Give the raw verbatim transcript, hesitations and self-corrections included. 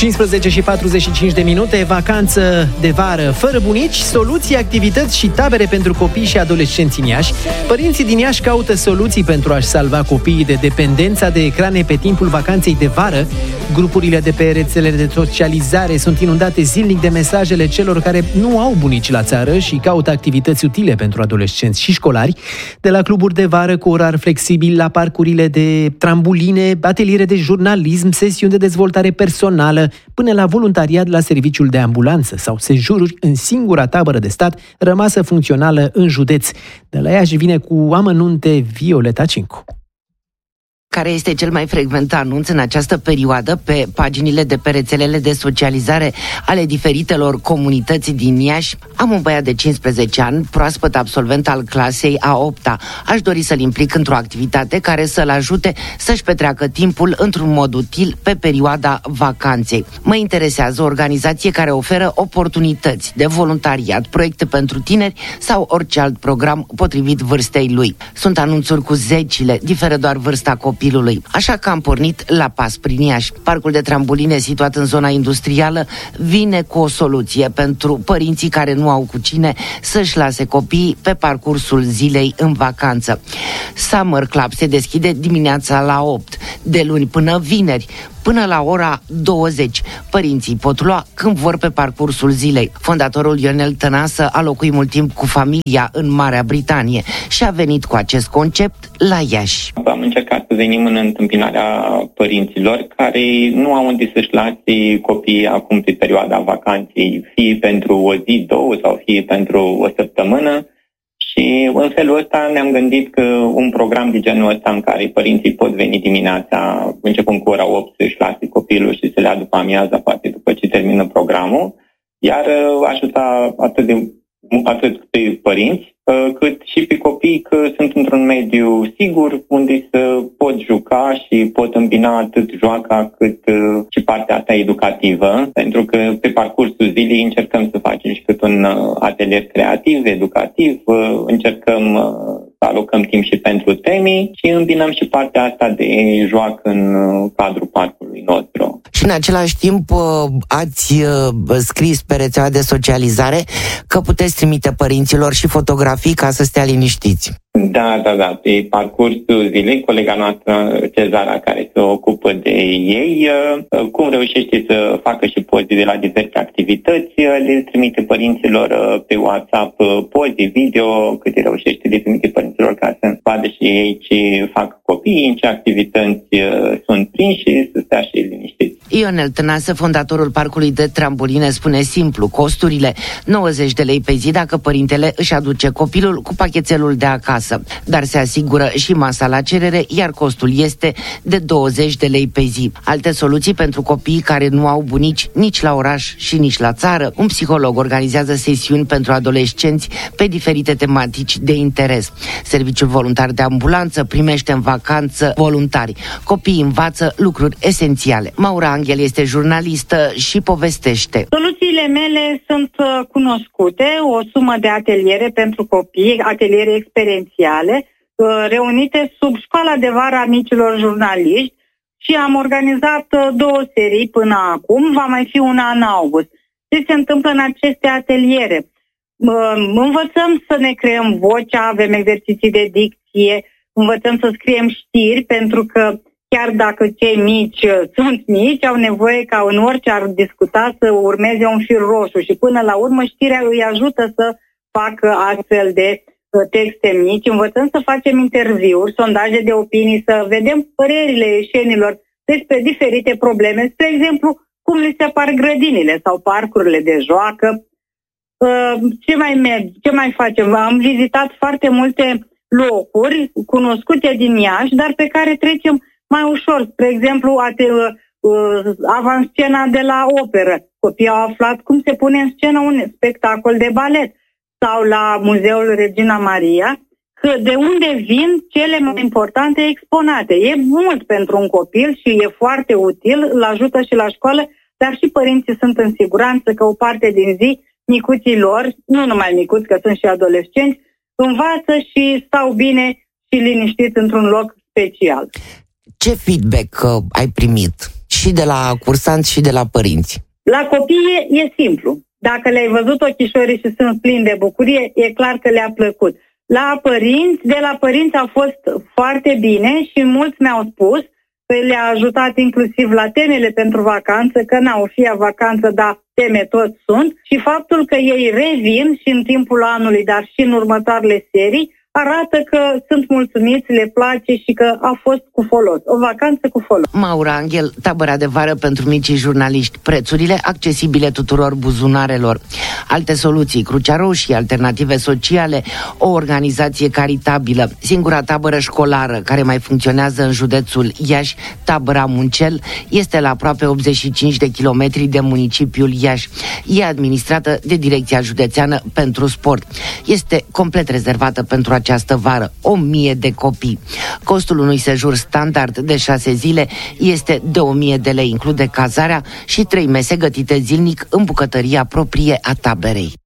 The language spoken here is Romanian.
cincisprezece și patruzeci și cinci de minute, vacanță de vară fără bunici, soluții, activități și tabere pentru copii și adolescenți în Iași. Părinții din Iași caută soluții pentru a-și salva copiii de dependența de ecrane pe timpul vacanței de vară. Grupurile de pe rețelele de socializare sunt inundate zilnic de mesajele celor care nu au bunici la țară și caută activități utile pentru adolescenți și școlari. De la cluburi de vară cu orar flexibil, la parcurile de trambuline, ateliere de jurnalism, sesiuni de dezvoltare personală, până la voluntariat la serviciul de ambulanță sau sejururi în singura tabără de stat rămasă funcțională în județ. De la Iași vine cu amănunte Violeta Cincu. Care este cel mai frecvent anunț în această perioadă pe paginile de pe rețelele de socializare ale diferitelor comunități din Iași? Am un băiat de cincisprezece ani, proaspăt absolvent al clasei a opta. Aș dori să-l implic într-o activitate care să-l ajute să-și petreacă timpul într-un mod util pe perioada vacanței. Mă interesează o organizație care oferă oportunități de voluntariat, proiecte pentru tineri sau orice alt program potrivit vârstei lui. Sunt anunțuri cu zecile, diferă doar vârsta copilului. Așa că am pornit la pas prin Iași. Parcul de trambuline situat în zona industrială vine cu o soluție pentru părinții care nu au cu cine să-și lase copiii pe parcursul zilei în vacanță. Summer Club se deschide dimineața la opt, de luni până vineri, până la ora douăzeci. Părinții pot lua când vor pe parcursul zilei. Fondatorul Ionel Tănasă a locuit mult timp cu familia în Marea Britanie și a venit cu acest concept la Iași. Am încercat să venim în întâmpinarea părinților care nu au unde să-și lase copiii acum pe perioada vacanței, fie pentru o zi, două sau fie pentru o săptămână. Și în felul ăsta ne-am gândit că un program de genul ăsta în care părinții pot veni dimineața, începând cu ora opt, să-și lase copilul și să le ia după amiaza, poate după ce termină programul, iar ajuta atât de, atât pe părinți, cât și pe copii, că sunt într-un mediu sigur, unde să pot juca și pot îmbina atât joaca cât și partea asta educativă, pentru că pe parcursul zilei încercăm să facem și cât un atelier creativ, educativ, încercăm să alocăm timp și pentru teme și îmbinăm și partea asta de joacă în cadrul parcului nostru. Și în același timp ați scris pe rețeaua de socializare că puteți trimite părinților și fotografii ca să stea liniștiți. Da, da, da. Pe parcursul zilei, colega noastră, Cezara, care se ocupă de ei, cum reușește să facă și poze de la diverse activități, le trimite părinților pe WhatsApp poze, video, cât reușește le trimite părinților ca să vadă și ei ce fac copiii, în ce activități sunt prinși și să stea și liniștiți. Ionel Tănase, fondatorul parcului de trambuline, spune simplu, costurile nouăzeci de lei pe zi dacă părintele își aduce copilul cu pachetelul de acasă, dar se asigură și masa la cerere, iar costul este de douăzeci de lei pe zi. Alte soluții pentru copiii care nu au bunici nici la oraș și nici la țară. Un psiholog organizează sesiuni pentru adolescenți pe diferite tematici de interes. Serviciul voluntar de ambulanță primește în vacanță voluntari. Copiii învață lucruri esențiale. Maura Angel este jurnalistă și povestește. Soluțiile mele sunt cunoscute, o sumă de ateliere pentru copii, ateliere experiențiale, reunite sub școala de vară a micilor jurnaliști și am organizat două serii până acum, va mai fi una în august. Ce se întâmplă în aceste ateliere? Învățăm să ne creăm vocea, avem exerciții de dicție, învățăm să scriem știri, pentru că chiar dacă cei mici sunt mici, au nevoie ca în orice ar discuta să urmeze un fir roșu și până la urmă știrea îi ajută să facă astfel de texte mici. Învățăm să facem interviuri, sondaje de opinii, să vedem părerile ieșenilor despre diferite probleme, spre exemplu, cum li se apar grădinile sau parcurile de joacă. Ce mai merg, ce mai facem? Am vizitat foarte multe locuri cunoscute din Iași, dar pe care trecem mai ușor. Spre exemplu, avanscena de la operă. Copiii au aflat cum se pune în scenă un spectacol de balet. Sau la Muzeul Regina Maria, că de unde vin cele mai importante exponate. E mult pentru un copil și e foarte util, îl ajută și la școală, dar și părinții sunt în siguranță că o parte din zi, micuții lor, nu numai micuți, că sunt și adolescenți, învață și stau bine și liniștiți într-un loc special. Ce feedback uh, ai primit? Și și de la cursanți și de la părinți? La copii e, e simplu. Dacă le-ai văzut ochișorii și sunt plini de bucurie, e clar că le-a plăcut. La părinți, de la părinți a fost foarte bine și mulți mi-au spus că le-a ajutat inclusiv la temele pentru vacanță, că n-au fi vacanță, dar teme toți sunt, și faptul că ei revin și în timpul anului, dar și în următoarele serii, arată că sunt mulțumiți, le place și că a fost cu folos. O vacanță cu folos. Maura Anghel, tabăra de vară pentru micii jurnaliști. Prețurile accesibile tuturor buzunarelor. Alte soluții, Crucea Roșie, Alternative Sociale, o organizație caritabilă. Singura tabără școlară care mai funcționează în județul Iași, tabăra Muncel, este la aproape optzeci și cinci de kilometri de municipiul Iași. E administrată de Direcția Județeană pentru Sport. Este complet rezervată pentru această vară, o mie de copii. Costul unui sejur standard de șase zile este de o mie de lei, include cazarea și trei mese gătite zilnic în bucătăria proprie a taberei.